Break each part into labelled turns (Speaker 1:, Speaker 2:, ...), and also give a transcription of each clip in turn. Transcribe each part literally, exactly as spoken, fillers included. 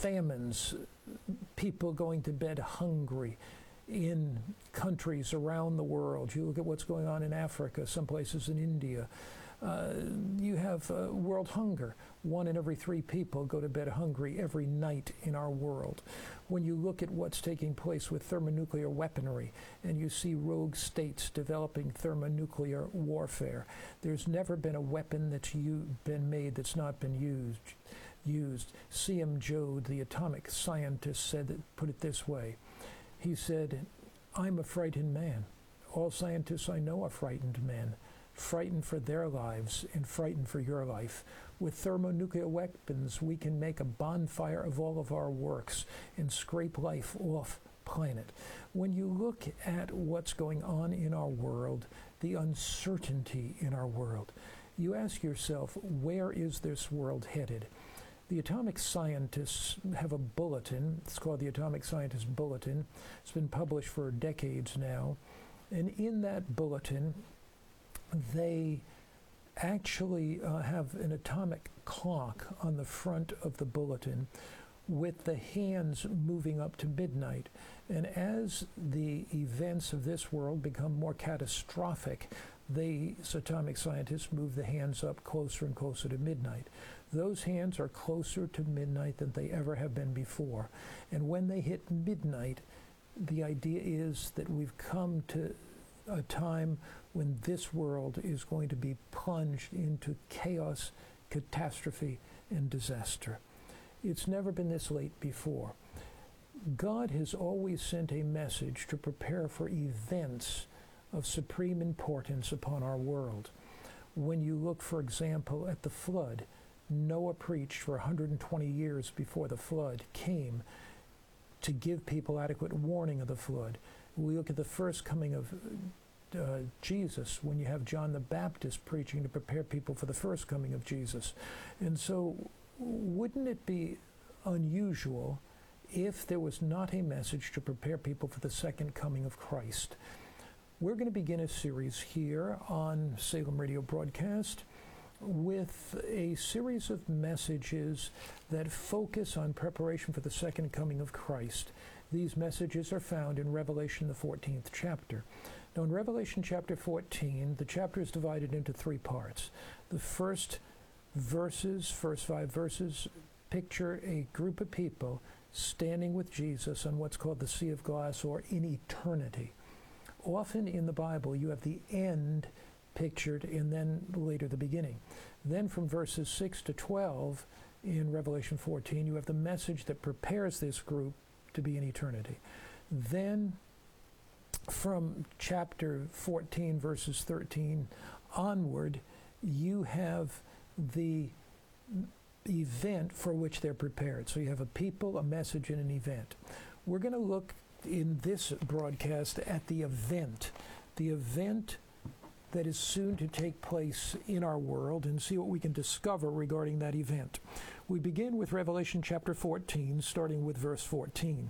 Speaker 1: famines, people going to bed hungry in countries around the world. You look at what's going on in Africa, some places in India. Uh, you have uh, world hunger. One in every three people go to bed hungry every night in our world. When you look at what's taking place with thermonuclear weaponry, and you see rogue states developing thermonuclear warfare, there's never been a weapon that's u- been made that's not been used. Used. C M Joad, the atomic scientist, said that, put it this way. He said, "I'm a frightened man. All scientists I know are frightened men, frightened for their lives and frightened for your life. With thermonuclear weapons, we can make a bonfire of all of our works and scrape life off planet." When you look at what's going on in our world, the uncertainty in our world, you ask yourself, where is this world headed? The atomic scientists have a bulletin. It's called the Atomic Scientist Bulletin. It's been published for decades now. And in that bulletin, they actually uh, have an atomic clock on the front of the bulletin with the hands moving up to midnight. And as the events of this world become more catastrophic, these atomic scientists move the hands up closer and closer to midnight. Those hands are closer to midnight than they ever have been before. And when they hit midnight, the idea is that we've come to a time when this world is going to be plunged into chaos, catastrophe, and disaster. It's never been this late before. God has always sent a message to prepare for events of supreme importance upon our world. When you look, for example, at the flood, Noah preached for one hundred twenty years before the flood came to give people adequate warning of the flood. We look at the first coming of uh, Jesus, when you have John the Baptist preaching to prepare people for the first coming of Jesus. And so, wouldn't it be unusual if there was not a message to prepare people for the second coming of Christ? We're going to begin a series here on Salem Radio Broadcast with a series of messages that focus on preparation for the second coming of Christ. These messages are found in Revelation, the fourteenth chapter. Now, in Revelation chapter fourteen, the chapter is divided into three parts. The first verses, first five verses, picture a group of people standing with Jesus on what's called the Sea of Glass, or in eternity. Often in the Bible, you have the end pictured and then later the beginning. Then from verses six to twelve in Revelation fourteen, you have the message that prepares this group to be in eternity. Then from chapter fourteen, verses thirteen onward, you have the event for which they're prepared. So you have a people, a message, and an event. We're going to look in this broadcast at the event, the event that is soon to take place in our world, and see what we can discover regarding that event. We begin with Revelation chapter fourteen, starting with verse fourteen.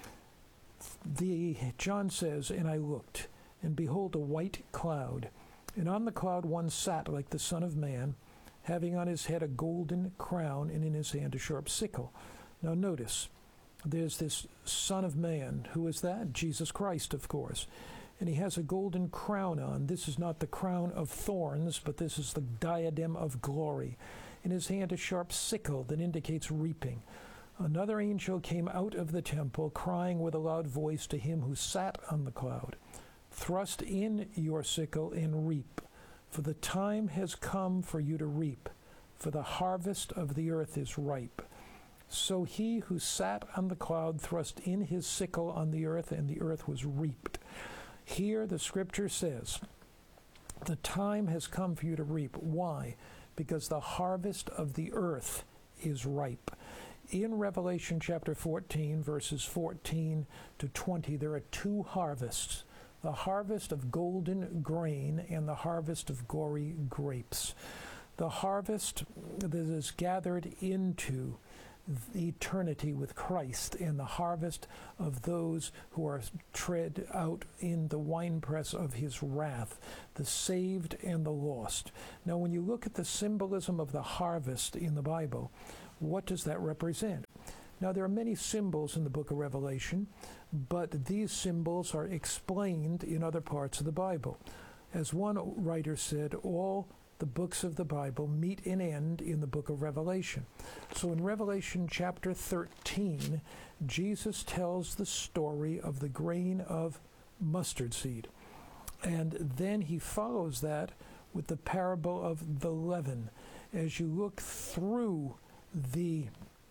Speaker 1: The John says, "And I looked, and behold a white cloud, and on the cloud one sat like the Son of Man, having on his head a golden crown, and in his hand a sharp sickle." Now notice, there's this Son of Man. Who is that? Jesus Christ, of course. And he has a golden crown on. This is not the crown of thorns, but this is the diadem of glory. In his hand a sharp sickle that indicates reaping. Another angel came out of the temple, crying with a loud voice to him who sat on the cloud, "Thrust in your sickle and reap, for the time has come for you to reap, for the harvest of the earth is ripe." So he who sat on the cloud thrust in his sickle on the earth, and the earth was reaped. Here the scripture says, the time has come for you to reap. Why? Because the harvest of the earth is ripe. In Revelation chapter fourteen, verses fourteen to twenty, there are two harvests: the harvest of golden grain and the harvest of gory grapes. The harvest that is gathered into eternity with Christ, and the harvest of those who are tread out in the winepress of his wrath, the saved and the lost. Now, when you look at the symbolism of the harvest in the Bible, what does that represent? Now, there are many symbols in the book of Revelation, but these symbols are explained in other parts of the Bible. As one writer said, all the books of the Bible meet an end in the book of Revelation. So in Revelation chapter thirteen, Jesus tells the story of the grain of mustard seed. And then he follows that with the parable of the leaven. As you look through the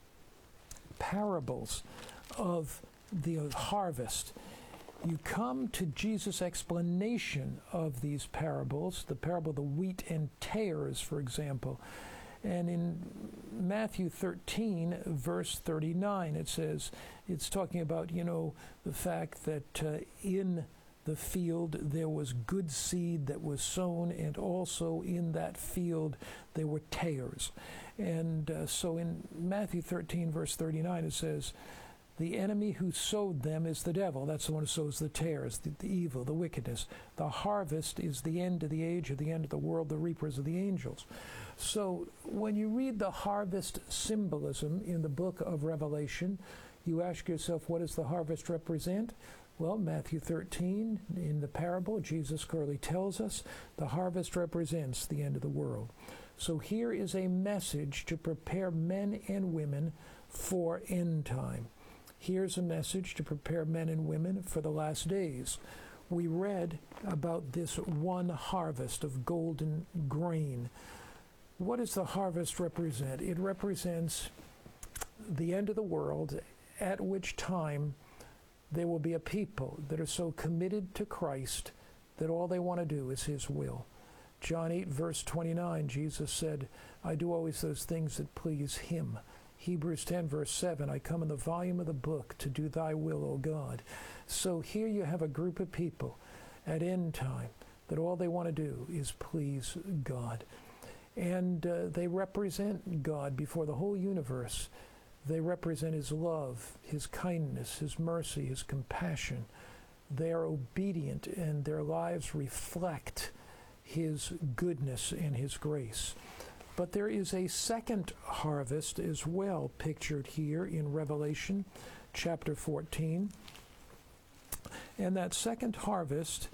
Speaker 1: parables of the harvest, you come to Jesus' explanation of these parables, the parable of the wheat and tares, for example. And in Matthew thirteen, verse thirty-nine, it says, it's talking about, you know, the fact that uh, in the field there was good seed that was sown, and also in that field there were tares. And uh, so in Matthew thirteen, verse thirty-nine, it says, the enemy who sowed them is the devil. That's the one who sows the tares, the, the evil, the wickedness. The harvest is the end of the age, or the end of the world, the reapers of the angels. So when you read the harvest symbolism in the book of Revelation, you ask yourself, what does the harvest represent? Well, Matthew thirteen, in the parable, Jesus clearly tells us the harvest represents the end of the world. So here is a message to prepare men and women for end time. Here's a message to prepare men and women for the last days. We read about this one harvest of golden grain. What does the harvest represent? It represents the end of the world, at which time there will be a people that are so committed to Christ that all they want to do is his will. John eight, verse twenty-nine, Jesus said, I do always those things that please him. Hebrews ten, verse seven, I come in the volume of the book to do thy will, O God. So here you have a group of people at end time that all they want to do is please God. And uh, they represent God before the whole universe. They represent his love, his kindness, his mercy, his compassion. They are obedient, and their lives reflect his goodness and his grace. But there is a second harvest as well pictured here in Revelation chapter fourteen. And that second harvest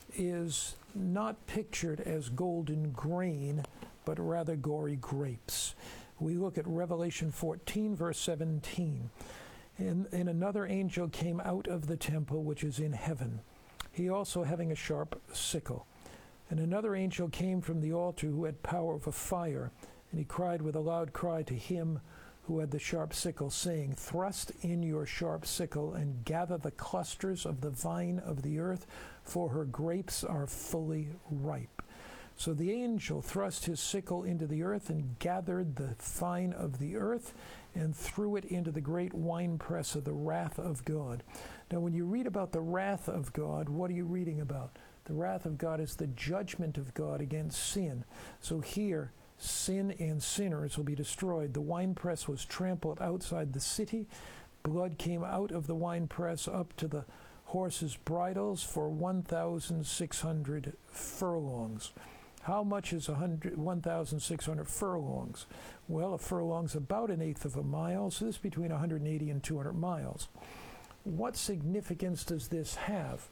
Speaker 1: is not pictured as golden grain, but rather gory grapes. We look at Revelation fourteen, verse seventeen. And, and another angel came out of the temple which is in heaven, he also having a sharp sickle. And another angel came from the altar who had power of a fire, and he cried with a loud cry to him who had the sharp sickle, saying, thrust in your sharp sickle and gather the clusters of the vine of the earth, for her grapes are fully ripe. So the angel thrust his sickle into the earth and gathered the vine of the earth and threw it into the great winepress of the wrath of God. Now, when you read about the wrath of God, what are you reading about? The wrath of God is the judgment of God against sin. So here, sin and sinners will be destroyed. The winepress was trampled outside the city. Blood came out of the winepress up to the horses' bridles for one thousand six hundred furlongs. How much is one thousand six hundred furlongs? Well, a furlong's about an eighth of a mile, so this is between one hundred eighty and two hundred miles. What significance does this have?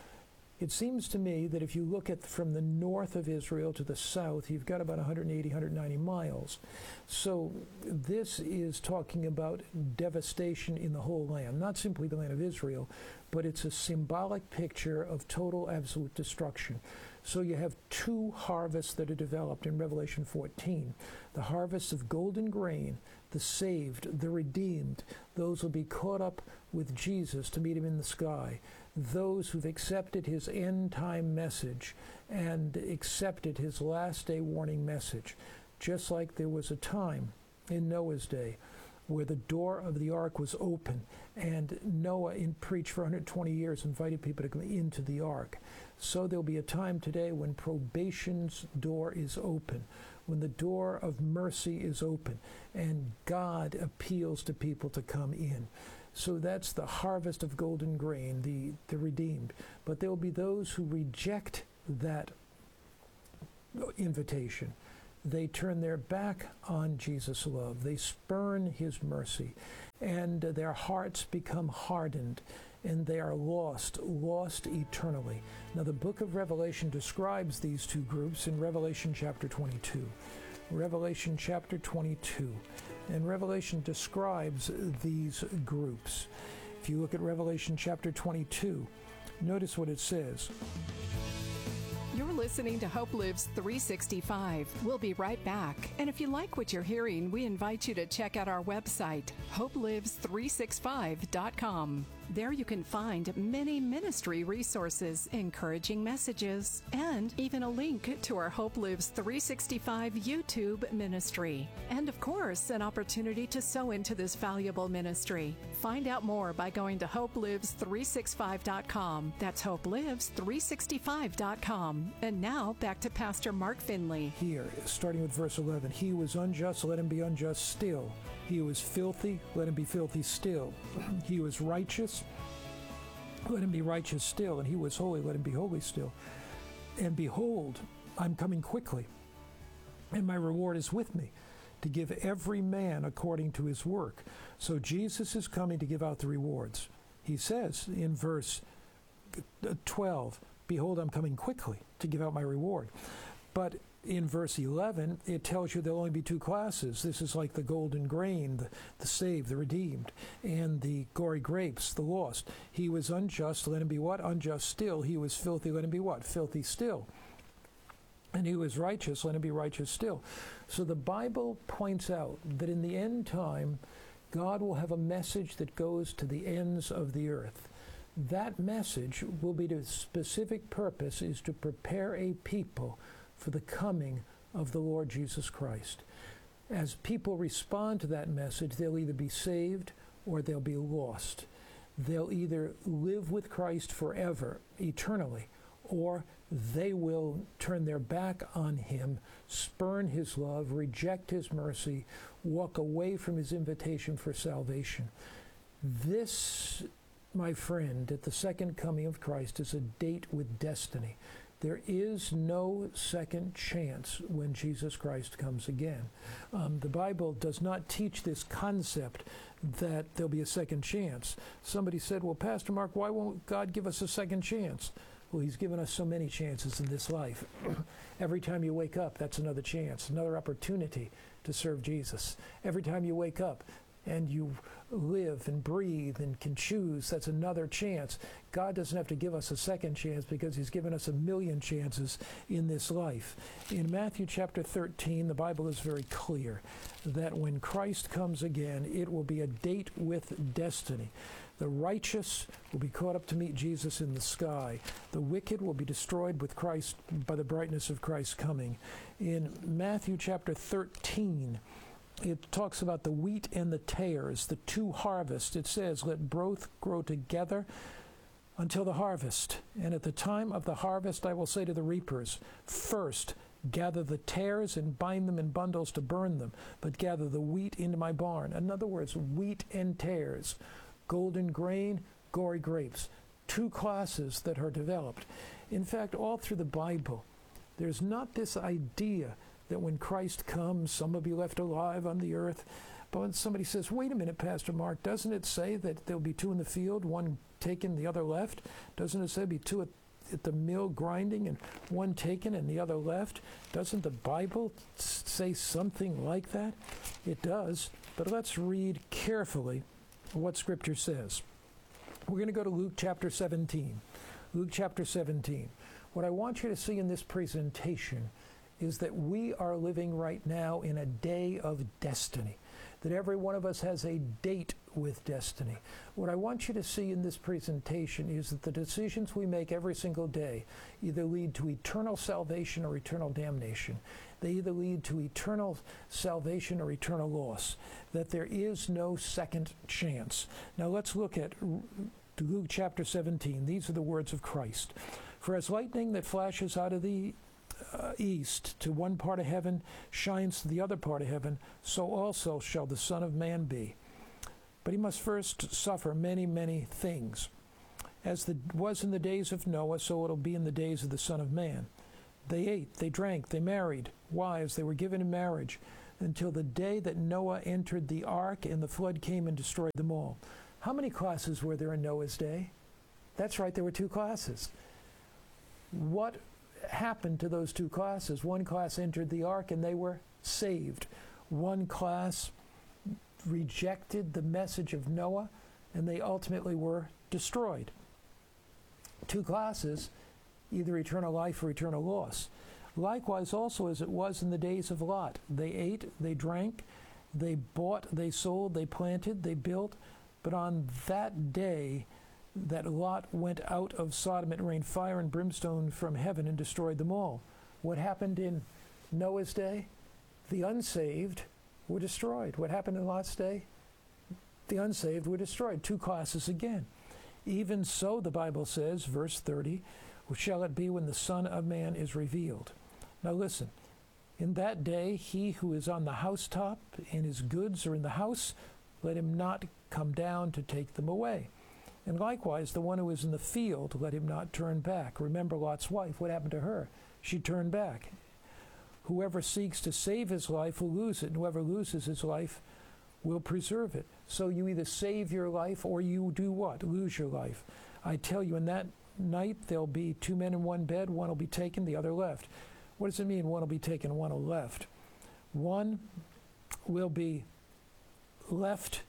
Speaker 1: It seems to me that if you look at from the north of Israel to the south, you've got about one hundred eighty, one hundred ninety miles. So this is talking about devastation in the whole land, not simply the land of Israel, but it's a symbolic picture of total, absolute destruction. So you have two harvests that are developed in Revelation fourteen. The harvest of golden grain, the saved, the redeemed, those will be caught up with Jesus to meet him in the sky. Those who've accepted his end-time message and accepted his last-day warning message. Just like there was a time in Noah's day where the door of the ark was open, and Noah in preached for one hundred twenty years, invited people to come into the ark. So there'll be a time today when probation's door is open, when the door of mercy is open, and God appeals to people to come in. So that's the harvest of golden grain, the, the redeemed. But there will be those who reject that invitation. they turn their back on Jesus' love. They spurn his mercy, and uh, their hearts become hardened, and they are lost, lost eternally. Now, the book of Revelation describes these two groups in Revelation chapter twenty-two. Revelation chapter twenty-two. And Revelation describes these groups. If you look at Revelation chapter twenty-two, notice what it says.
Speaker 2: You're listening to Hope Lives three sixty-five. We'll be right back. And if you like what you're hearing, we invite you to check out our website, hope lives three sixty-five dot com. There you can find many ministry resources, encouraging messages, and even a link to our Hope Lives three sixty-five YouTube ministry. And of course, an opportunity to sow into this valuable ministry. Find out more by going to hope lives three sixty-five dot com. That's hope lives three sixty-five dot com. And now back to Pastor Mark Finley.
Speaker 1: Here, starting with verse eleven, he was unjust, let him be unjust still. He was filthy, let him be filthy still. He was righteous, let him be righteous still. And he was holy, let him be holy still. And behold, I'm coming quickly, and my reward is with me, to give every man according to his work. So Jesus is coming to give out the rewards. He says in verse twelve, behold, I'm coming quickly to give out my reward. But in verse eleven, it tells you there'll only be two classes. This is like the golden grain, the, the saved, the redeemed, and the gory grapes, the lost. He was unjust, let him be what? Unjust still. He was filthy, let him be what? Filthy still. And he was righteous, let him be righteous still. So the Bible points out that in the end time, God will have a message that goes to the ends of the earth. That message will be to a specific purpose, is to prepare a people for the coming of the Lord Jesus Christ. As people respond to that message, they'll either be saved or they'll be lost. They'll either live with Christ forever, eternally, or they will turn their back on him, spurn his love, reject his mercy, walk away from his invitation for salvation. This, my friend, at the second coming of Christ, is a date with destiny. There is no second chance when Jesus Christ comes again. Um, the Bible does not teach this concept that there'll be a second chance. Somebody said, well, Pastor Mark, why won't God give us a second chance? Well, he's given us so many chances in this life. Every time you wake up, that's another chance, another opportunity to serve Jesus. Every time you wake up and you live and breathe and can choose, that's another chance. God doesn't have to give us a second chance because he's given us a million chances in this life. In Matthew chapter thirteen, the Bible is very clear that when Christ comes again, it will be a date with destiny. The righteous will be caught up to meet Jesus in the sky. The wicked will be destroyed with Christ by the brightness of Christ's coming. In Matthew chapter thirteen, it talks about the wheat and the tares, the two harvests. It says, let both grow together until the harvest. And at the time of the harvest, I will say to the reapers, first, gather the tares and bind them in bundles to burn them, but gather the wheat into my barn. In other words, wheat and tares, golden grain, gory grapes, two classes that are developed. In fact, all through the Bible, there's not this idea that when Christ comes, some will be left alive on the earth. But when somebody says, wait a minute, Pastor Mark, doesn't it say that there'll be two in the field, one taken, the other left? Doesn't it say there'll be two at, at the mill grinding and one taken and the other left? Doesn't the Bible say something like that? It does. But let's read carefully what Scripture says. We're going to go to Luke chapter seventeen. Luke chapter seventeen. What I want you to see in this presentation is that we are living right now in a day of destiny, that every one of us has a date with destiny. What I want you to see in this presentation is that the decisions we make every single day either lead to eternal salvation or eternal damnation. They either lead to eternal salvation or eternal loss, that there is no second chance. Now let's look at Luke chapter seventeen. These are the words of Christ. For as lightning that flashes out of the Uh, east to one part of heaven shines to the other part of heaven, so also shall the Son of Man be. But he must first suffer many, many things. As the was in the days of Noah, so it'll be in the days of the Son of Man. They ate, they drank, they married wives, they were given in marriage until the day that Noah entered the ark and the flood came and destroyed them all. How many classes were there in Noah's day? That's right, there were two classes. What happened to those two classes? One class entered the ark and they were saved. One class rejected the message of Noah and they ultimately were destroyed. Two classes, either eternal life or eternal loss. Likewise also as it was in the days of Lot. They ate, they drank, they bought, they sold, they planted, they built, but on that day that Lot went out of Sodom, it rained fire and brimstone from heaven and destroyed them all. What happened in Noah's day? The unsaved were destroyed. What happened in Lot's day? The unsaved were destroyed. Two classes again. Even so, the Bible says, verse thirty, shall it be when the Son of Man is revealed. Now listen, in that day he who is on the housetop and his goods are in the house, let him not come down to take them away. And likewise, the one who is in the field, let him not turn back. Remember Lot's wife, what happened to her? She turned back. Whoever seeks to save his life will lose it, and whoever loses his life will preserve it. So you either save your life or you do what? Lose your life. I tell you, in that night there'll be two men in one bed, one will be taken, the other left. What does it mean, one will be taken, one will left? One will be left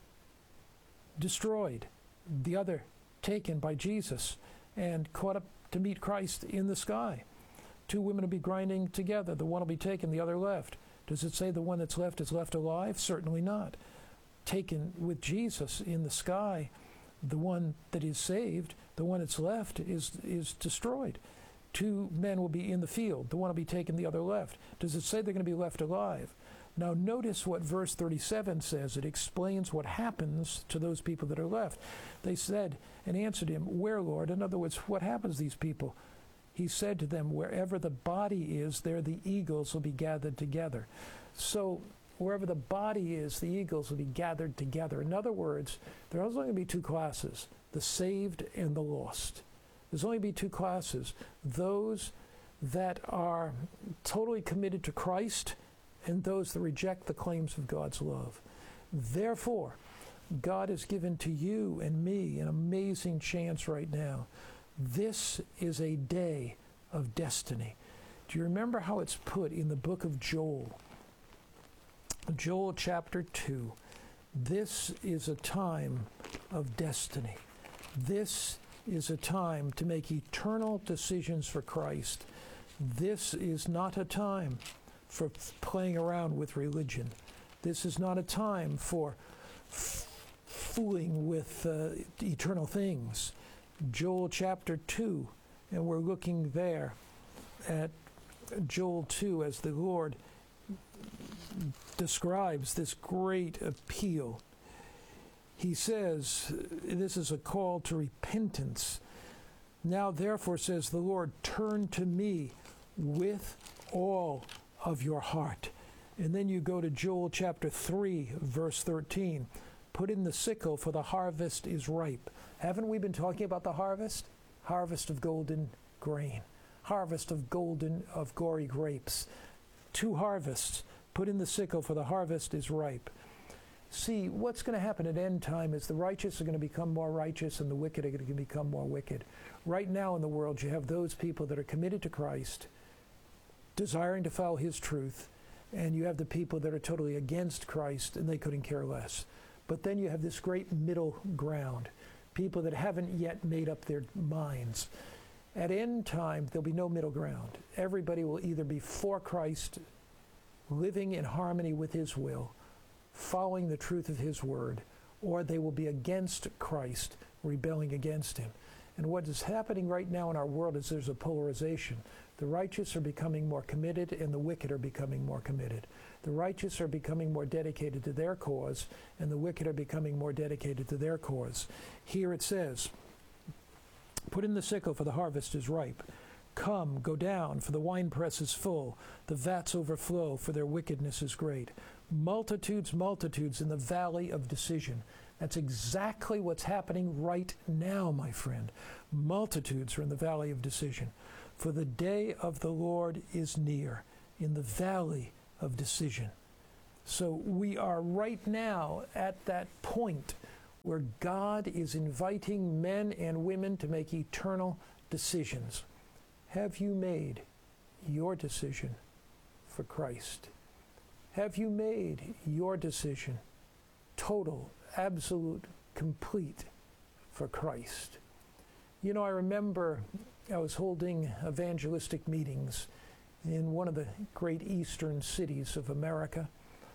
Speaker 1: destroyed, the other taken by Jesus and caught up to meet Christ in the sky. Two women will be grinding together, the one will be taken, the other left. Does it say the one that's left is left alive? Certainly not. Taken with Jesus in the sky, the one that is saved, the one that's left is is destroyed. Two men will be in the field, the one will be taken, the other left. Does it say they're going to be left alive? Now notice what verse thirty-seven says. It explains what happens to those people that are left. They said and answered him, where, Lord? In other words, what happens to these people? He said to them, wherever the body is, there the eagles will be gathered together. So wherever the body is, the eagles will be gathered together. In other words, there's only going to be two classes, the saved and the lost. There's only going to be two classes, those that are totally committed to Christ and those that reject the claims of God's love. Therefore, God has given to you and me an amazing chance right now. This is a day of destiny. Do you remember how it's put in the book of Joel? Joel chapter two. This is a time of destiny. This is a time to make eternal decisions for Christ. This is not a time for playing around with religion. This is not a time for f- fooling with uh, eternal things. Joel chapter two, and we're looking there at Joel two as the Lord describes this great appeal. He says, this is a call to repentance. Now therefore, says the Lord, turn to me with all of your heart. And then you go to Joel chapter three, verse thirteen. Put in the sickle, for the harvest is ripe. Haven't we been talking about the harvest? Harvest of golden grain. Harvest of golden, of gory grapes. Two harvests. Put in the sickle, for the harvest is ripe. See, what's going to happen at end time is the righteous are going to become more righteous and the wicked are going to become more wicked. Right now in the world, you have those people that are committed to Christ, desiring to follow his truth, and you have the people that are totally against Christ and they couldn't care less. But then you have this great middle ground, people that haven't yet made up their minds. At end time, there'll be no middle ground. Everybody will either be for Christ, living in harmony with his will, following the truth of his word, or they will be against Christ, rebelling against him. And what is happening right now in our world is there's a polarization. The righteous are becoming more committed and the wicked are becoming more committed. The righteous are becoming more dedicated to their cause and the wicked are becoming more dedicated to their cause. Here it says, put in the sickle, for the harvest is ripe. Come, go down, for the winepress is full. The vats overflow, for their wickedness is great. Multitudes, multitudes in the valley of decision. That's exactly what's happening right now, my friend. Multitudes are in the valley of decision. For the day of the Lord is near, in the valley of decision. So we are right now at that point where God is inviting men and women to make eternal decisions. Have you made your decision for Christ? Have you made your decision total, absolute, complete for Christ? You know, I remember I was holding evangelistic meetings in one of the great eastern cities of America,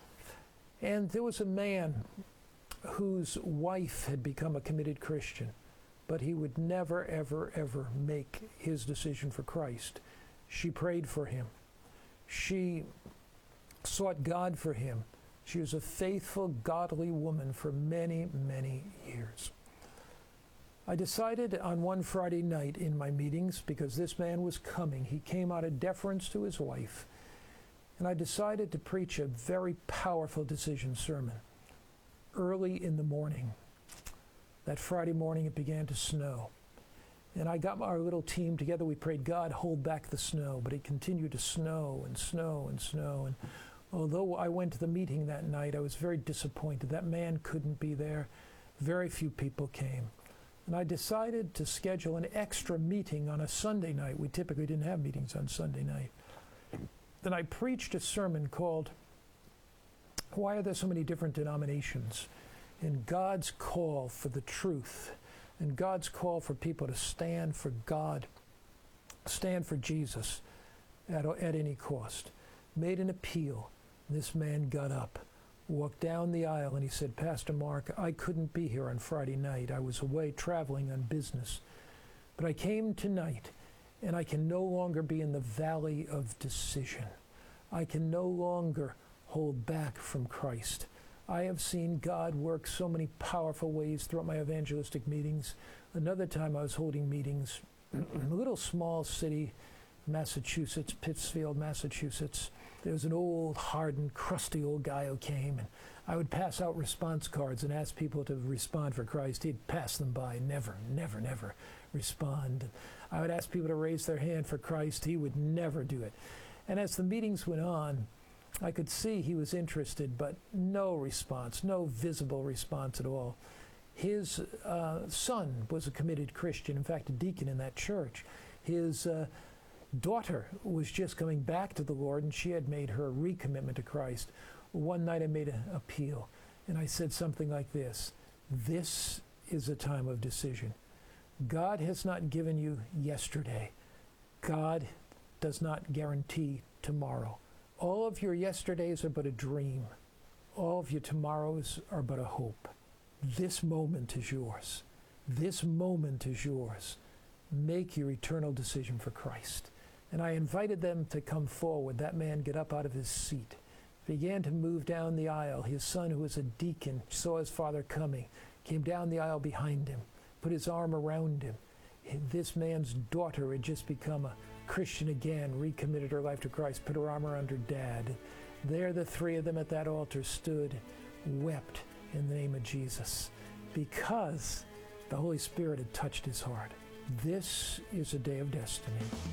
Speaker 1: and there was a man whose wife had become a committed Christian, but he would never, ever, ever make his decision for Christ. She prayed for him. She sought God for him. She was a faithful, godly woman for many, many years. I decided on one Friday night in my meetings, because this man was coming, he came out of deference to his wife, and I decided to preach a very powerful decision sermon early in the morning. That Friday morning it began to snow. And I got our little team together. We prayed, God, hold back the snow. But it continued to snow and snow and snow. And although I went to the meeting that night, I was very disappointed. That man couldn't be there. Very few people came. And I decided to schedule an extra meeting on a Sunday night. We typically didn't have meetings on Sunday night. Then I preached a sermon called, Why Are There So Many Different Denominations? And God's call for the truth, and God's call for people to stand for God, stand for Jesus at, at any cost. Made an appeal. This man got up, walked down the aisle, and he said, Pastor Mark, I couldn't be here on Friday night. I was away traveling on business. But I came tonight, and I can no longer be in the valley of decision. I can no longer hold back from Christ. I have seen God work so many powerful ways throughout my evangelistic meetings. Another time I was holding meetings in a little small city, Massachusetts, Pittsfield, Massachusetts. There was an old, hardened, crusty old guy who came, and I would pass out response cards and ask people to respond for Christ. He'd pass them by, never, never, never respond. I would ask people to raise their hand for Christ. He would never do it. And as the meetings went on, I could see he was interested, but no response, no visible response at all. His uh, son was a committed Christian, in fact, a deacon in that church. His uh, daughter was just coming back to the Lord, and she had made her recommitment to Christ. One night I made an appeal, and I said something like this: this is a time of decision. God has not given you yesterday. God does not guarantee tomorrow. All of your yesterdays are but a dream. All of your tomorrows are but a hope. This moment is yours. This moment is yours. Make your eternal decision for Christ. And I invited them to come forward. That man got up out of his seat, began to move down the aisle. His son, who was a deacon, saw his father coming, came down the aisle behind him, put his arm around him. This man's daughter had just become a Christian again, recommitted her life to Christ, put her arm around her dad. There the three of them at that altar stood, wept in the name of Jesus, because the Holy Spirit had touched his heart. This is a day of destiny.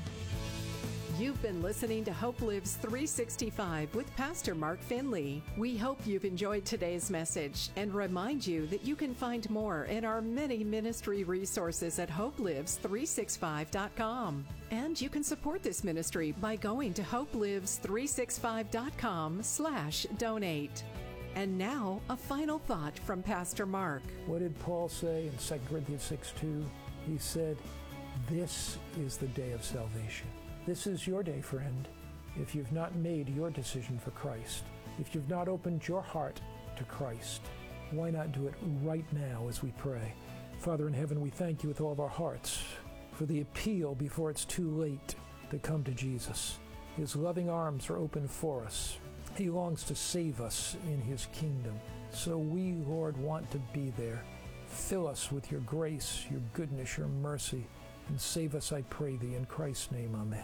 Speaker 2: You've been listening to Hope Lives three sixty-five with Pastor Mark Finley. We hope you've enjoyed today's message and remind you that you can find more in our many ministry resources at hope lives three sixty-five dot com. And you can support this ministry by going to hope lives three sixty-five dot com slash donate. And now, a final thought from Pastor Mark.
Speaker 1: What did Paul say in Second Corinthians six two? He said, this is the day of salvation. This is your day, friend. If you've not made your decision for Christ, if you've not opened your heart to Christ, why not do it right now as we pray? Father in heaven, we thank you with all of our hearts for the appeal before it's too late to come to Jesus. His loving arms are open for us. He longs to save us in his kingdom. So we, Lord, want to be there. Fill us with your grace, your goodness, your mercy, and save us, I pray thee, in Christ's name, amen.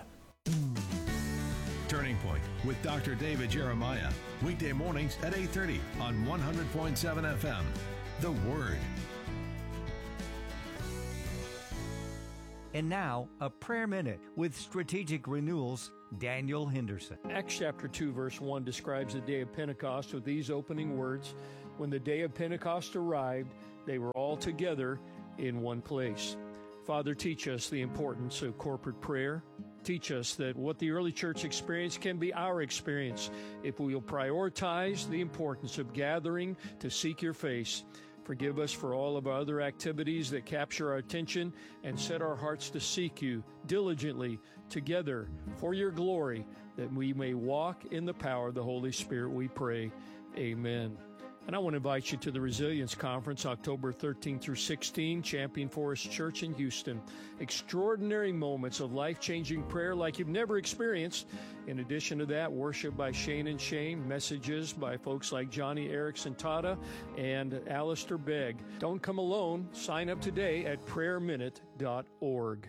Speaker 3: Turning Point with Doctor David Jeremiah. Weekday mornings at eight thirty on one hundred point seven F M. The Word.
Speaker 4: And now, a prayer minute with Strategic Renewal's Daniel Henderson.
Speaker 5: Acts chapter two, verse one describes the day of Pentecost with these opening words. When the day of Pentecost arrived, they were all together in one place. Father, teach us the importance of corporate prayer. Teach us that what the early church experienced can be our experience if we will prioritize the importance of gathering to seek your face. Forgive us for all of our other activities that capture our attention, and set our hearts to seek you diligently together for your glory, that we may walk in the power of the Holy Spirit, we pray. Amen. And I want to invite you to the Resilience Conference, October thirteenth through sixteenth, Champion Forest Church in Houston. Extraordinary moments of life-changing prayer like you've never experienced. In addition to that, worship by Shane and Shane, messages by folks like Johnny Erickson Tata and Alistair Begg. Don't come alone. Sign up today at prayer minute dot org.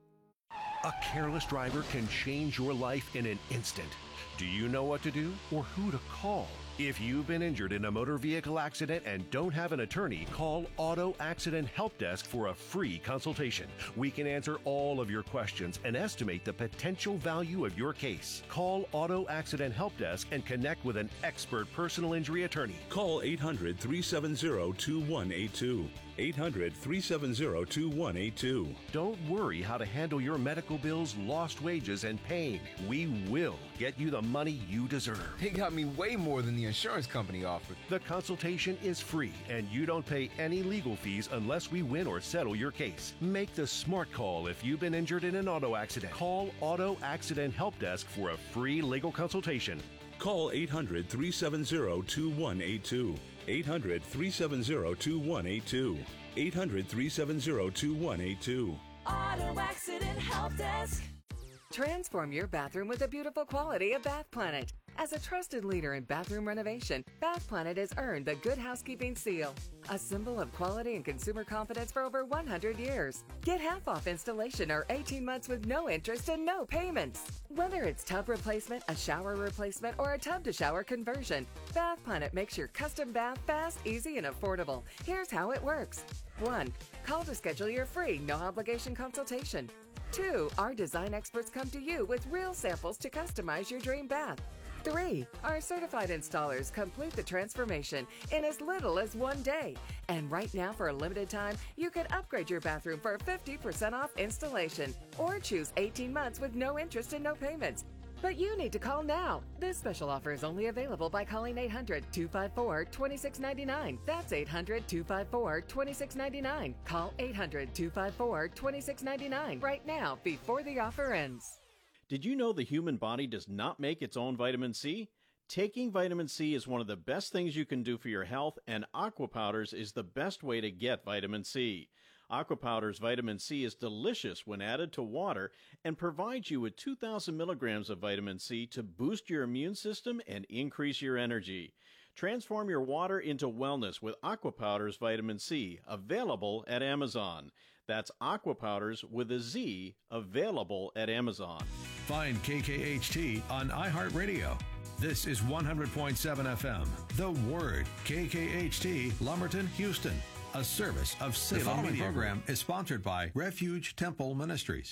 Speaker 6: A careless driver can change your life in an instant. Do you know what to do or who to call? If you've been injured in a motor vehicle accident and don't have an attorney, call Auto Accident Help Desk for a free consultation. We can answer all of your questions and estimate the potential value of your case. Call Auto Accident Help Desk and connect with an expert personal injury attorney.
Speaker 7: Call eight hundred, three seven zero, two one eight two. eight hundred, three seven zero, two one eight two.
Speaker 6: Don't worry how to handle your medical bills, lost wages, and pain. We will get you the money you deserve.
Speaker 8: They got me way more than the insurance company offered.
Speaker 6: The consultation is free, and you don't pay any legal fees unless we win or settle your case. Make the smart call if you've been injured in an auto accident. Call Auto Accident Help Desk for a free legal consultation.
Speaker 7: Call eight hundred, three seven zero, two one eight two. eight hundred, three seven zero, two one eight two. eight hundred, three seven zero, two one eight two.
Speaker 9: Auto Accident Help Desk.
Speaker 10: Transform your bathroom with the beautiful quality of Bath Planet. As a trusted leader in bathroom renovation, Bath Planet has earned the Good Housekeeping seal, a symbol of quality and consumer confidence for over one hundred years. Get half off installation or eighteen months with no interest and no payments. Whether it's tub replacement, a shower replacement, or a tub-to-shower conversion, Bath Planet makes your custom bath fast, easy, and affordable. Here's how it works. one. Call to schedule your free, no-obligation consultation. two. Our design experts come to you with real samples to customize your dream bath. three. Our certified installers complete the transformation in as little as one day. And right now, for a limited time, you can upgrade your bathroom for fifty percent off installation or choose eighteen months with no interest and no payments. But you need to call now. This special offer is only available by calling eight hundred, two five four, two six nine nine. That's eight hundred, two five four, two six nine nine. Call eight hundred, two five four, two six nine nine right now before the offer ends.
Speaker 11: Did you know the human body does not make its own vitamin C? Taking vitamin C is one of the best things you can do for your health, and Aqua Powders is the best way to get vitamin C. Aqua Powders vitamin C is delicious when added to water and provides you with two thousand milligrams of vitamin C to boost your immune system and increase your energy. Transform your water into wellness with Aqua Powders vitamin C, available at Amazon. That's Aqua Powders with a Z, available at Amazon.
Speaker 3: Find K K H T on iHeartRadio. This is one hundred point seven F M. The Word, K K H T, Lumberton, Houston. A service of Salem
Speaker 12: The following
Speaker 3: Media
Speaker 12: program
Speaker 3: Group.
Speaker 12: is sponsored by Refuge Temple Ministries.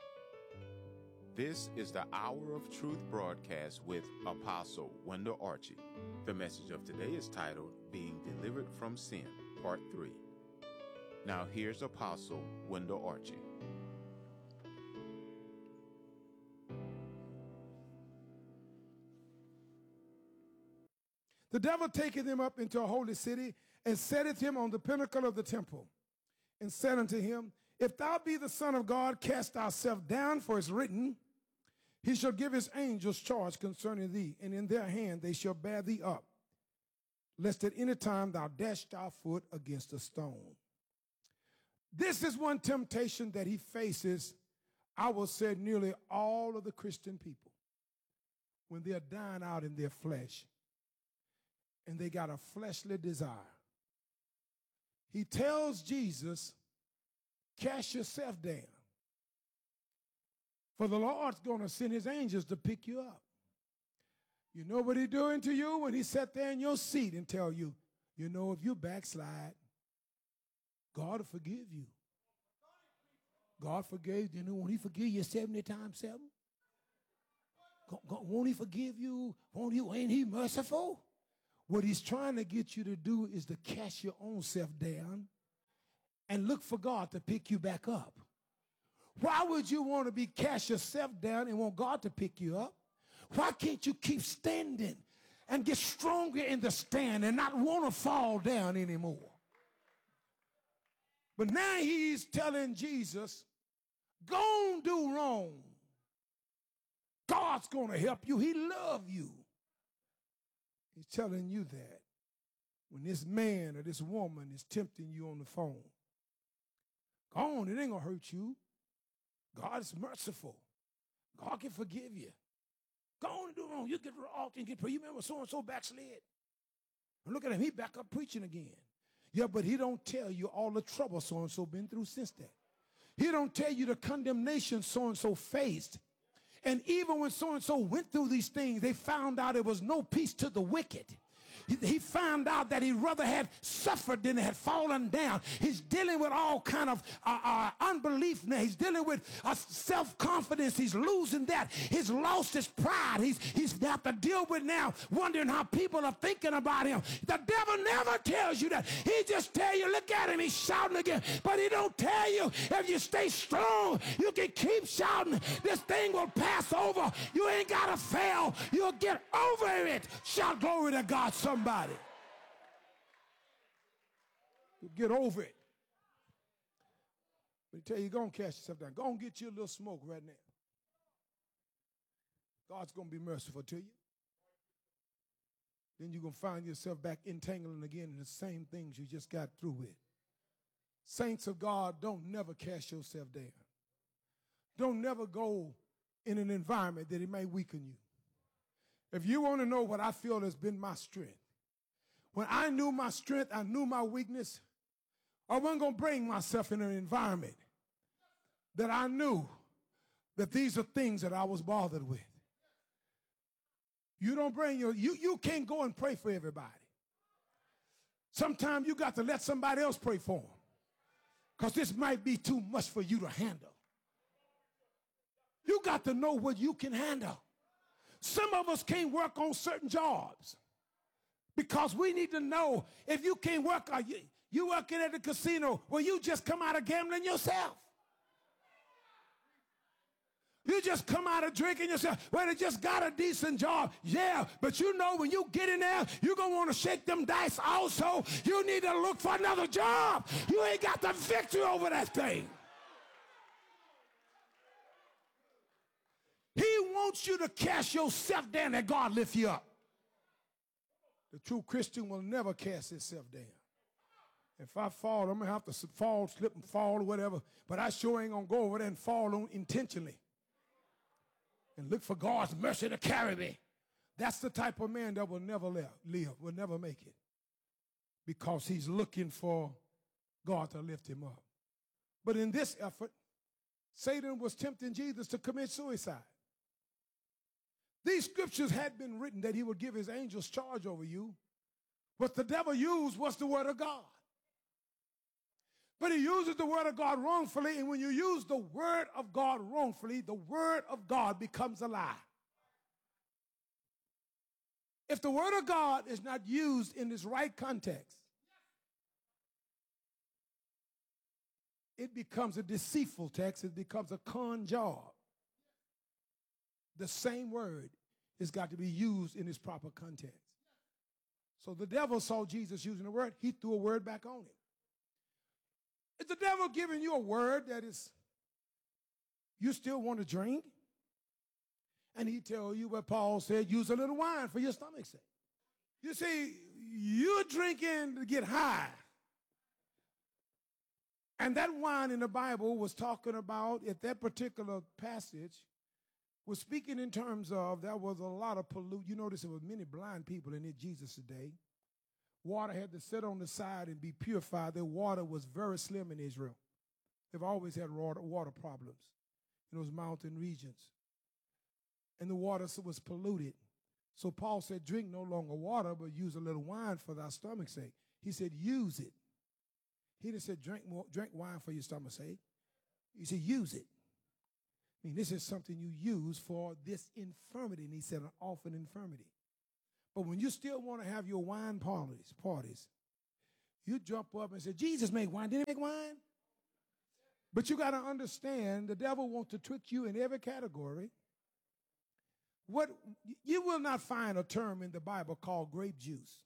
Speaker 13: This is the Hour of Truth broadcast with Apostle Wendell Archie. The message of today is titled Being Delivered from Sin, Part three. Now here's Apostle Wendell Archie.
Speaker 14: The devil taketh him up into a holy city, and setteth him on the pinnacle of the temple, and said unto him, If thou be the Son of God, cast thyself down, for it's written, He shall give his angels charge concerning thee, and in their hand they shall bear thee up, lest at any time thou dash thy foot against a stone. This is one temptation that he faces, I will say, nearly all of the Christian people when they're dying out in their flesh and they got a fleshly desire. He tells Jesus, cast yourself down, for the Lord's going to send his angels to pick you up. You know what he's doing to you when he sat there in your seat and tell you, you know, if you backslide, God will forgive you. God forgave you. Won't he forgive you seventy times seven? Won't he forgive you? Won't he? Ain't he merciful? What he's trying to get you to do is to cast your own self down and look for God to pick you back up. Why would you want to be cast yourself down and want God to pick you up? Why can't you keep standing and get stronger in the stand and not want to fall down anymore? But now he's telling Jesus, go and do wrong. God's going to help you. He loves you. He's telling you that when this man or this woman is tempting you on the phone. Go on, it ain't going to hurt you. God is merciful. God can forgive you. Go on and do wrong. You get off and get prayed. You remember so-and-so backslid. And look at him. He back up preaching again. Yeah, but he don't tell you all the trouble so-and-so been through since that. He don't tell you the condemnation so-and-so faced. And even when so-and-so went through these things, they found out it was no peace to the wicked. He, he found out that he rather had suffered than had fallen down. He's dealing with all kind of uh, uh, unbelief now. He's dealing with uh, self-confidence. He's losing that. He's lost his pride. He's, he's got to deal with now wondering how people are thinking about him. The devil never tells you that. He just tells you, look at him, he's shouting again. But he don't tell you, if you stay strong, you can keep shouting. This thing will pass over. You ain't got to fail. You'll get over it. Shout glory to God, somebody. You'll get over it. But he tell you, go and cast yourself down. Go and get you a little smoke right now. God's going to be merciful to you. Then you're going to find yourself back entangling again in the same things you just got through with. Saints of God, don't never cast yourself down. Don't never go in an environment that it may weaken you. If you want to know what I feel has been my strength, when I knew my strength, I knew my weakness, I wasn't going to bring myself in an environment that I knew that these are things that I was bothered with. You don't bring your, you, you can't go and pray for everybody. Sometimes you got to let somebody else pray for them because this might be too much for you to handle. You got to know what you can handle. Some of us can't work on certain jobs because we need to know if you can't work, are you, you working at the casino, well, you just come out of gambling yourself. You just come out of drinking yourself. Well, they just got a decent job. Yeah, but you know when you get in there, you're going to want to shake them dice also. You need to look for another job. You ain't got the victory over that thing. He wants you to cast yourself down that God lift you up. The true Christian will never cast himself down. If I fall, I'm going to have to fall, slip and fall or whatever, but I sure ain't going to go over there and fall on intentionally and look for God's mercy to carry me. That's the type of man that will never live, live, will never make it because he's looking for God to lift him up. But in this effort, Satan was tempting Jesus to commit suicide. These scriptures had been written that he would give his angels charge over you. What the devil used was the word of God. But he uses the word of God wrongfully, and when you use the word of God wrongfully, the word of God becomes a lie. If the word of God is not used in this right context, it becomes a deceitful text. It becomes a con job. The same word has got to be used in its proper context. So the devil saw Jesus using the word. He threw a word back on him. Is the devil giving you a word that is, you still want to drink? And he tell you what Paul said, use a little wine for your stomach's sake. You see, you're drinking to get high. And that wine in the Bible was talking about, at that particular passage, was speaking in terms of there was a lot of pollute. You notice there were many blind people in it Jesus' day. Water had to sit on the side and be purified. Their water was very slim in Israel. They've always had water, water problems in those mountain regions. And the water was polluted. So Paul said, drink no longer water, but use a little wine for thy stomach's sake. He said, use it. He didn't say drink more, drink wine for your stomach's sake. He said, use it. I mean, this is something you use for this infirmity. And he said, an orphan infirmity. But when you still want to have your wine parties, parties, you jump up and say, Jesus made wine. Did he make wine? But you got to understand, the devil wants to trick you in every category. What you will not find a term in the Bible called grape juice.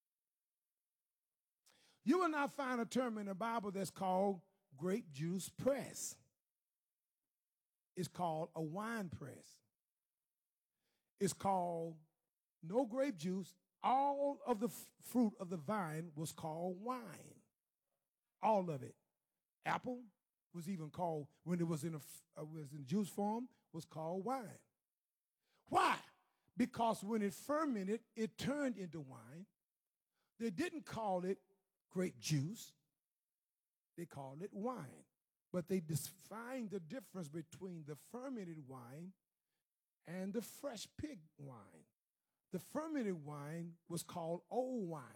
Speaker 14: You will not find a term in the Bible that's called grape juice press. It's called a wine press. It's called no grape juice. All of the f- fruit of the vine was called wine. All of it. Apple was even called, when it was in a uh, was in juice form, was called wine. Why? Because when it fermented, it turned into wine. They didn't call it grape juice. They called it wine. But they defined the difference between the fermented wine and the fresh pig wine. The fermented wine was called old wine.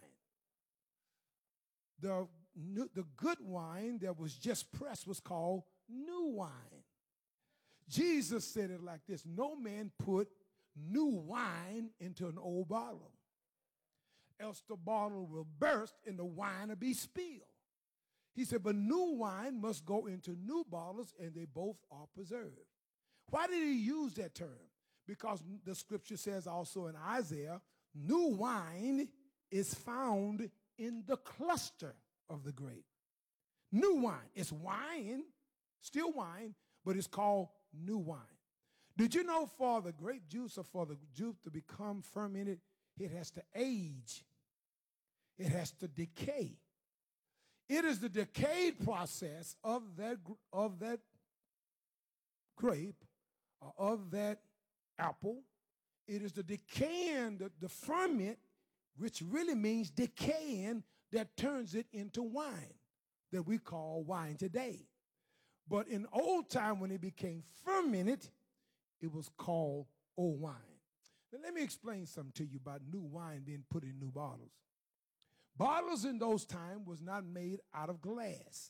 Speaker 14: The, new, the good wine that was just pressed was called new wine. Jesus said it like this: no man put new wine into an old bottle, else the bottle will burst and the wine will be spilled. He said, but new wine must go into new bottles, and they both are preserved. Why did he use that term? Because the scripture says also in Isaiah, new wine is found in the cluster of the grape. New wine. It's wine, still wine, but it's called new wine. Did you know for the grape juice or for the juice to become fermented, it has to age. It has to decay. It is the decayed process of that, of that grape, or of that apple. It is the decaying, the, the ferment, which really means decaying, that turns it into wine that we call wine today. But in old time, when it became fermented, it was called old wine. Now let me explain something to you about new wine being put in new bottles. Bottles in those times was not made out of glass.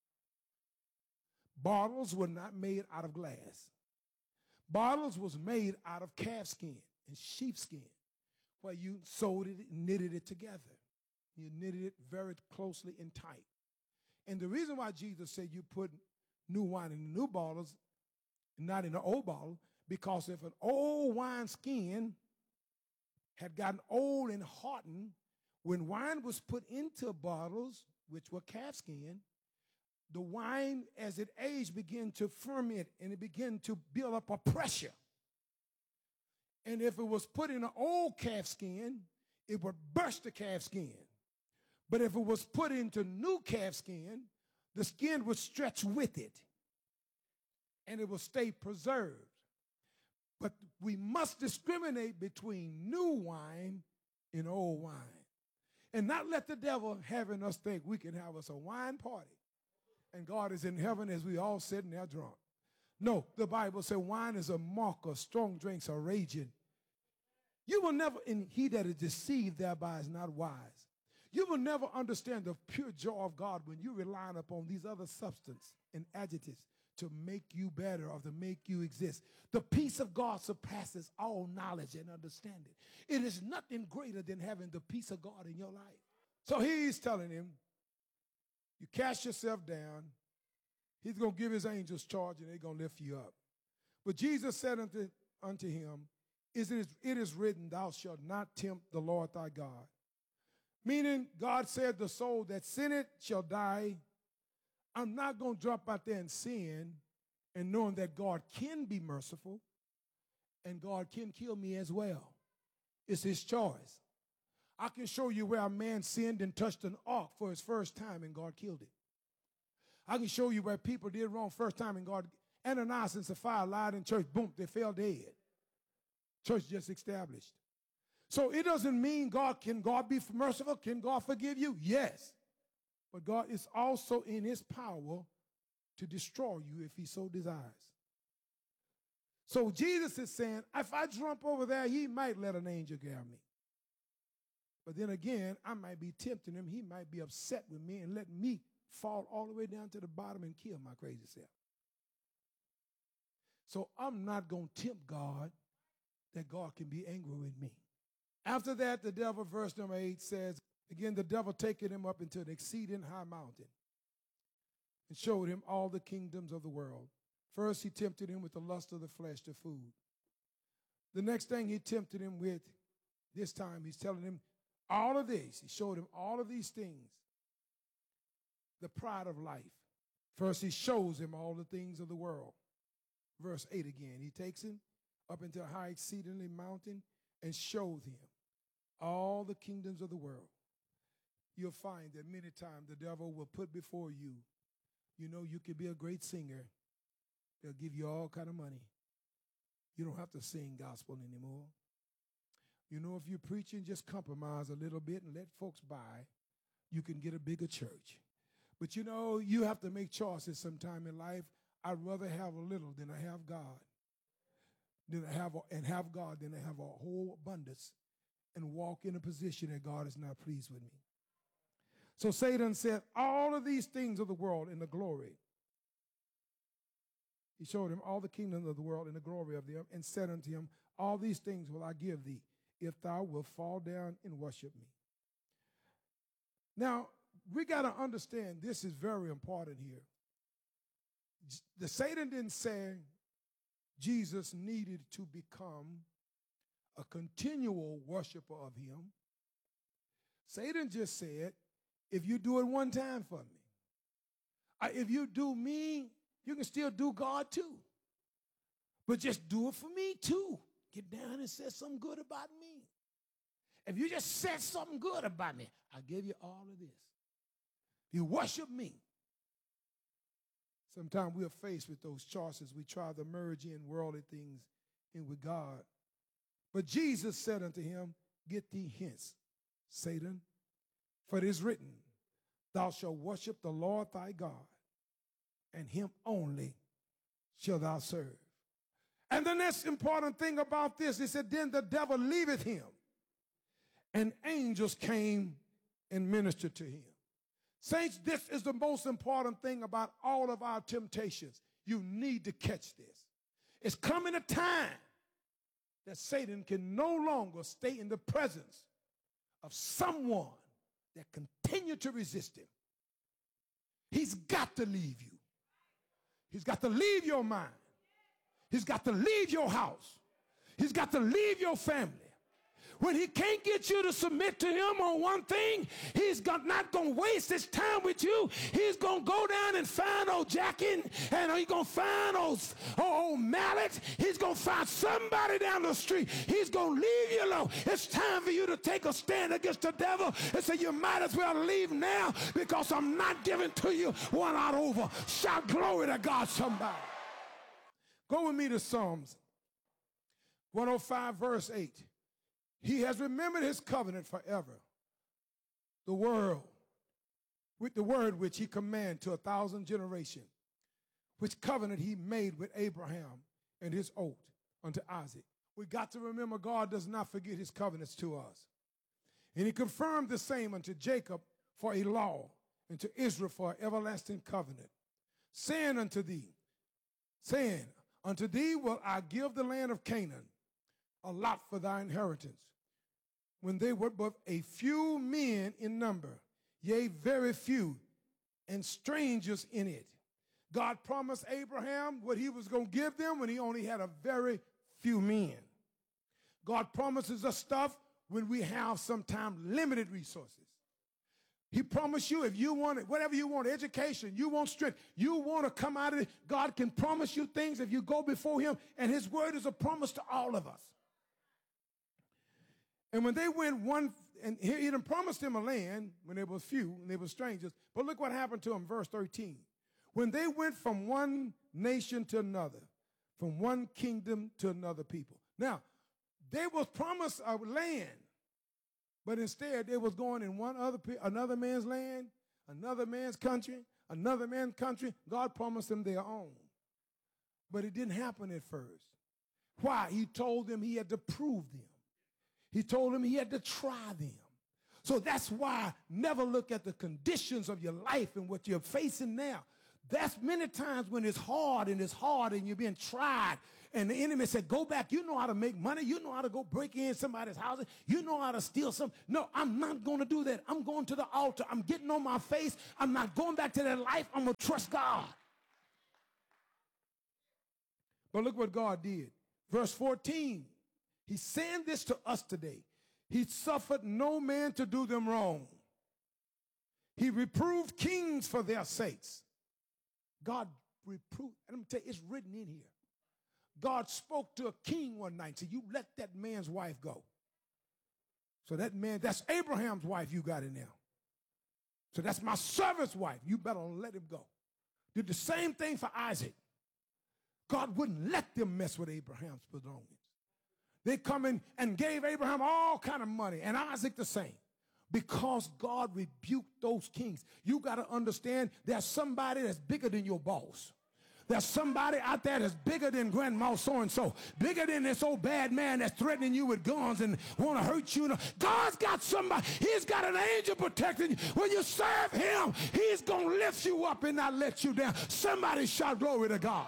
Speaker 14: Bottles were not made out of glass. Bottles was made out of calf skin and sheep skin, where you sewed it and knitted it together. You knitted it very closely and tight. And the reason why Jesus said you put new wine in the new bottles, not in the old bottle, because if an old wine skin had gotten old and hardened, when wine was put into bottles, which were calf skin, the wine, as it aged, began to ferment and it began to build up a pressure. And if it was put in an old calf skin, it would burst the calf skin. But if it was put into new calf skin, the skin would stretch with it and it will stay preserved. But we must discriminate between new wine and old wine. And not let the devil having us think we can have us a wine party and God is in heaven as we all sitting there drunk. No, the Bible says wine is a mocker, strong drinks are raging. You will never, and he that is deceived thereby is not wise. You will never understand the pure joy of God when you rely upon these other substances and adjectives to make you better or to make you exist. The peace of God surpasses all knowledge and understanding. It is nothing greater than having the peace of God in your life. So he's telling him, you cast yourself down. He's going to give his angels charge and they're going to lift you up. But Jesus said unto, unto him, it is, it is written, thou shalt not tempt the Lord thy God. Meaning, God said, the soul that sinneth shall die. I'm not going to drop out there and sin and knowing that God can be merciful and God can kill me as well. It's his choice. I can show you where a man sinned and touched an ark for his first time and God killed it. I can show you where people did wrong first time and God, Ananias and Sapphira lied in church, boom, they fell dead. Church just established. So it doesn't mean God, can God be merciful? Can God forgive you? Yes. But God is also in his power to destroy you if he so desires. So Jesus is saying, if I jump over there, he might let an angel grab me. But then again, I might be tempting him. He might be upset with me and let me fall all the way down to the bottom and kill my crazy self. So I'm not going to tempt God that God can be angry with me. After that, the devil, verse number eight says, again, the devil taking him up into an exceeding high mountain and showed him all the kingdoms of the world. First, he tempted him with the lust of the flesh, the food. The next thing he tempted him with, this time he's telling him all of this. He showed him all of these things. The pride of life. First, he shows him all the things of the world. Verse eight again, he takes him up into a high exceedingly mountain and showed him all the kingdoms of the world. You'll find that many times the devil will put before you, you know, you could be a great singer. They'll give you all kind of money. You don't have to sing gospel anymore. You know, if you're preaching, just compromise a little bit and let folks buy. You can get a bigger church. But, you know, you have to make choices sometime in life. I'd rather have a little than I have God. Than I have a, and have God than I have a whole abundance and walk in a position that God is not pleased with me. So Satan said, all of these things of the world in the glory. He showed him all the kingdoms of the world in the glory of them and said unto him, all these things will I give thee if thou wilt fall down and worship me. Now, we got to understand this is very important here. The Satan didn't say Jesus needed to become a continual worshiper of him. Satan just said, if you do it one time for me, uh, if you do me, you can still do God too. But just do it for me too. Get down and say something good about me. If you just said something good about me, I'll give you all of this. If you worship me. Sometimes we are faced with those choices. We try to merge in worldly things in with God. But Jesus said unto him, get thee hence, Satan, for it is written, thou shalt worship the Lord thy God, and him only shalt thou serve. And the next important thing about this, he said, then the devil leaveth him, and angels came and ministered to him. Saints, this is the most important thing about all of our temptations. You need to catch this. It's coming a time that Satan can no longer stay in the presence of someone that continue to resist him. He's got to leave you. He's got to leave your mind. He's got to leave your house. He's got to leave your family. When he can't get you to submit to him on one thing, he's got, not going to waste his time with you. He's going to go down and find old Jackie, and he's going to find old, old Mallet. He's going to find somebody down the street. He's going to leave you alone. It's time for you to take a stand against the devil and say, you might as well leave now because I'm not giving to you one out over. Shout glory to God, somebody. Go with me to Psalms one oh five, verse eight. He has remembered his covenant forever. The world, with the word which he commanded to a thousand generations, which covenant he made with Abraham and his oath unto Isaac. We got to remember God does not forget his covenants to us. And he confirmed the same unto Jacob for a law, and to Israel for an everlasting covenant, saying unto thee, saying, unto thee will I give the land of Canaan, a lot for thy inheritance. When they were but a few men in number, yea, very few, and strangers in it. God promised Abraham what he was going to give them when he only had a very few men. God promises us stuff when we have sometimes limited resources. He promised you if you want it, whatever you want, education, you want strength, you want to come out of it, God can promise you things if you go before him, and his word is a promise to all of us. And when they went one, and he, he done promised them a land when they were few and they were strangers. But look what happened to them, verse thirteen. When they went from one nation to another, from one kingdom to another people. Now, they was promised a land, but instead they was going in one other another man's land, another man's country, another man's country. God promised them their own. But it didn't happen at first. Why? He told them he had to prove them. He told them he had to try them. So that's why never look at the conditions of your life and what you're facing now. That's many times when it's hard and it's hard and you're being tried and the enemy said, go back. You know how to make money. You know how to go break in somebody's house. You know how to steal something. No, I'm not going to do that. I'm going to the altar. I'm getting on my face. I'm not going back to that life. I'm going to trust God. But look what God did. Verse fourteen, he's saying this to us today. He suffered no man to do them wrong. He reproved kings for their sakes. God reproved, and let me tell you, it's written in here. God spoke to a king one night and said, you let that man's wife go. So that man, that's Abraham's wife you got in there. So that's my servant's wife. You better let him go. Did the same thing for Isaac. God wouldn't let them mess with Abraham's belongings. They come in and gave Abraham all kind of money, and Isaac the same. Because God rebuked those kings. You got to understand there's somebody that's bigger than your boss. There's somebody out there that's bigger than grandma so-and-so, bigger than this old bad man that's threatening you with guns and want to hurt you. God's got somebody. He's got an angel protecting you. When you serve him, he's going to lift you up and not let you down. Somebody shout glory to God.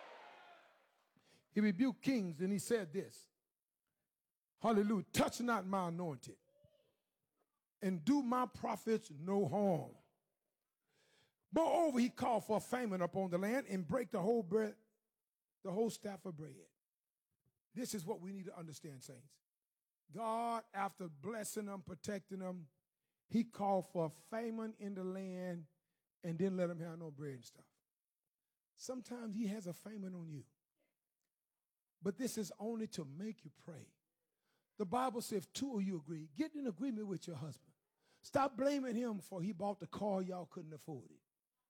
Speaker 14: He rebuked kings and he said this. Hallelujah. Touch not my anointed, and do my prophets no harm. Moreover, he called for a famine upon the land and break the whole bread, the whole staff of bread. This is what we need to understand, saints. God, after blessing them, protecting them, he called for a famine in the land and didn't let them have no bread and stuff. Sometimes he has a famine on you. But this is only to make you pray. The Bible says if two of you agree, get in agreement with your husband. Stop blaming him for he bought the car y'all couldn't afford it.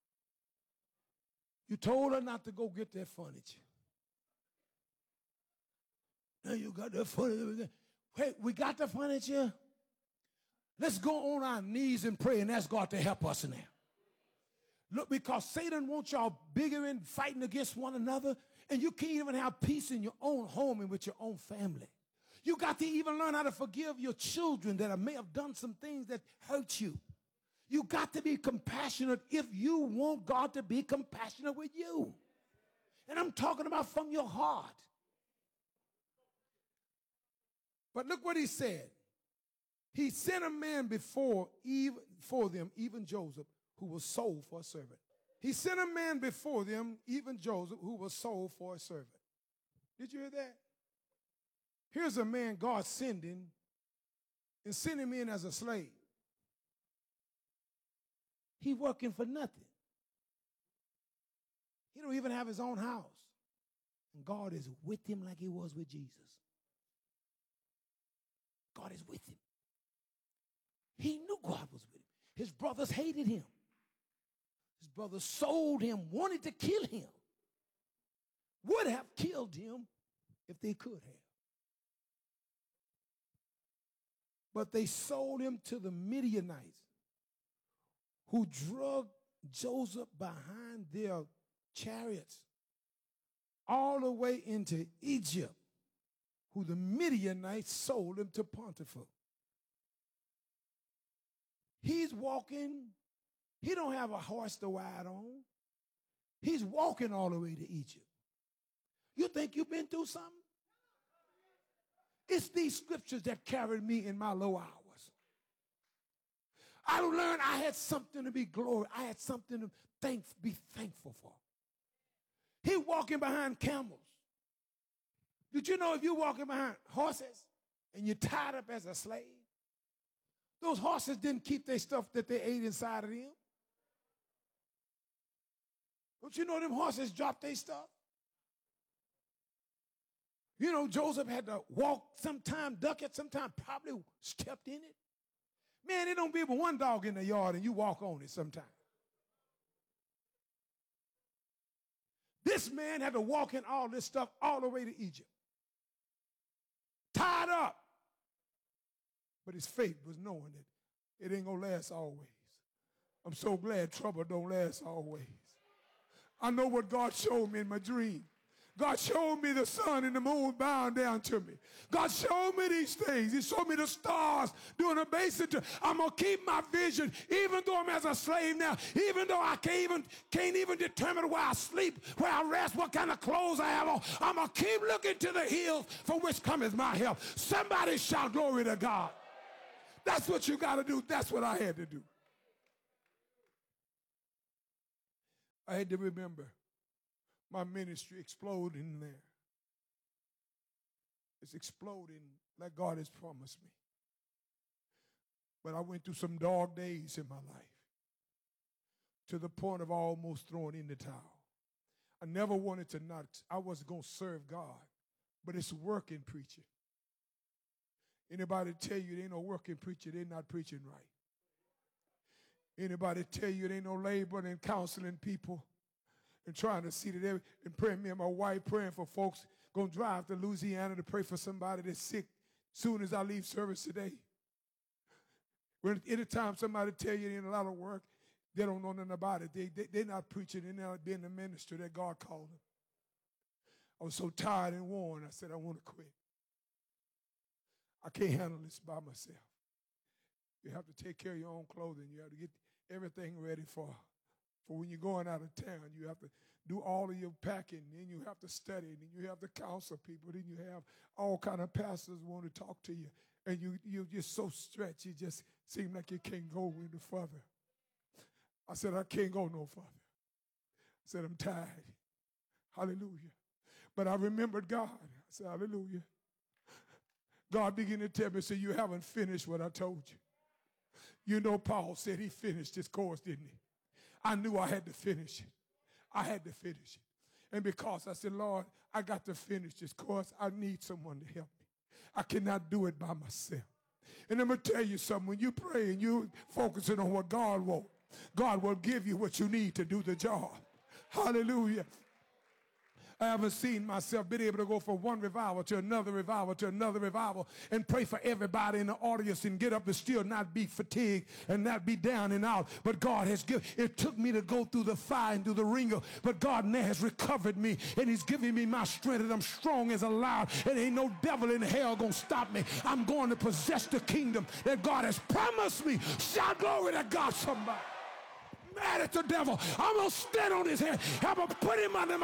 Speaker 14: You told her not to go get that furniture. Now you got that furniture. Hey, we got the furniture. Let's go on our knees and pray and ask God to help us in there. Look, because Satan wants y'all bigger and fighting against one another, and you can't even have peace in your own home and with your own family. You got to even learn how to forgive your children that may have done some things that hurt you. You got to be compassionate if you want God to be compassionate with you. And I'm talking about from your heart. But look what he said. He sent a man before, even, for them, even Joseph, who was sold for a servant. He sent a man before them, even Joseph, who was sold for a servant. Did you hear that? Here's a man God sending and sending him in as a slave. He working for nothing. He don't even have his own house. And God is with him like he was with Jesus. God is with him. He knew God was with him. His brothers hated him. His brothers sold him, wanted to kill him. Would have killed him if they could have. But they sold him to the Midianites, who drug Joseph behind their chariots all the way into Egypt, who the Midianites sold him to Potiphar. He's walking. He don't have a horse to ride on. He's walking all the way to Egypt. You think you've been through something? It's these scriptures that carried me in my low hours. I learned I had something to be glorious. I had something to thank, be thankful for. He walking behind camels. Did you know if you're walking behind horses and you're tied up as a slave, those horses didn't keep their stuff that they ate inside of them? Don't you know them horses dropped their stuff? You know, Joseph had to walk sometime, duck it, sometime probably stepped in it. Man, it don't be but one dog in the yard and you walk on it sometime. This man had to walk in all this stuff all the way to Egypt. Tied up. But his faith was knowing that it ain't going to last always. I'm so glad trouble don't last always. I know what God showed me in my dream. God showed me the sun and the moon bowing down to me. God showed me these things. He showed me the stars doing a basin. I'm going to keep my vision even though I'm as a slave now, even though I can't even, can't even determine where I sleep, where I rest, what kind of clothes I have on. I'm going to keep looking to the hills for which cometh my help. Somebody shout glory to God. That's what you got to do. That's what I had to do. I had to remember my ministry exploding there. It's exploding like God has promised me. But I went through some dark days in my life to the point of almost throwing in the towel. I never wanted to not, I was going to serve God, but it's working preaching. Anybody tell you there ain't no working preacher, they're not preaching right. Anybody tell you there ain't no laboring and counseling people and trying to see that every, and praying, me and my wife praying for folks, going to drive to Louisiana to pray for somebody that's sick soon as I leave service today. When anytime somebody tell you there ain't a lot of work, they don't know nothing about it. They, they, they're not preaching, they're not being the minister that God called them. I was so tired and worn, I said, I want to quit. I can't handle this by myself. You have to take care of your own clothing. You have to get everything ready for, for when you're going out of town. You have to do all of your packing, then you have to study, then you have to counsel people, then you have all kind of pastors want to talk to you, and you, you're just so stretched, you just seem like you can't go any further. I said, I can't go no further. I said, I'm tired. Hallelujah. But I remembered God. I said, hallelujah. God began to tell me, say, you haven't finished what I told you. You know, Paul said he finished his course, didn't he? I knew I had to finish it. I had to finish it. And because I said, Lord, I got to finish this course, I need someone to help me. I cannot do it by myself. And I'm going to tell you something. When you pray and you're focusing on what God wants, God will give you what you need to do the job. Hallelujah. I haven't seen myself been able to go from one revival to another revival to another revival and pray for everybody in the audience and get up and still not be fatigued and not be down and out. But God has given, it took me to go through the fire and through the ringer, but God now has recovered me and he's giving me my strength and I'm strong as a lion and ain't no devil in hell gonna stop me. I'm going to possess the kingdom that God has promised me. Shout glory to God, somebody. Mad at the devil. I'm going to stand on his head. I'm going to put him under my